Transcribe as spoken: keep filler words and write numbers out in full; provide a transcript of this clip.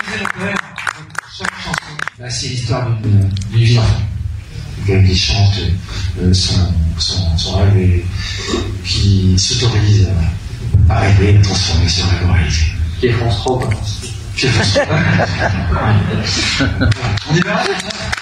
composez le poème, chaque chanson, bah, c'est l'histoire d'une vie d'enfant. Qui chante euh, son, son, son rêve et qui s'autorise à rêver, à transformer ce rêve en réalité. Qui est France trois, quoi. On est bien là,